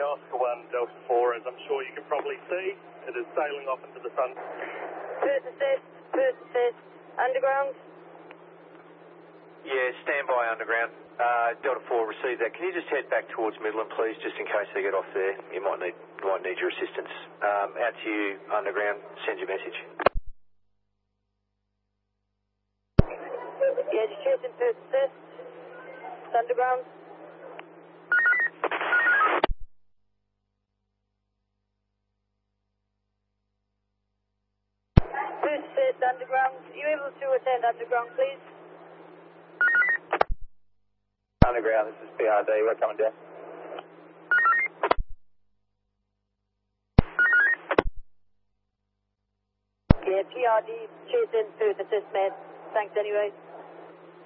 Oscar 1 Delta 4, as I'm sure you can probably see. It is sailing off into the sun. First assist, underground. Yeah, stand by underground. Delta 4 received that. Can you just head back towards Midland, please, just in case they get off there? You might need your assistance. Out to you, underground. Send your message. Yeah, just chasing first assist. It's underground. First assist, underground. Are you able to attend underground, please? Underground, this is PRD, we're coming down. Yeah, PRD, chasing first assist, mate. Thanks anyway.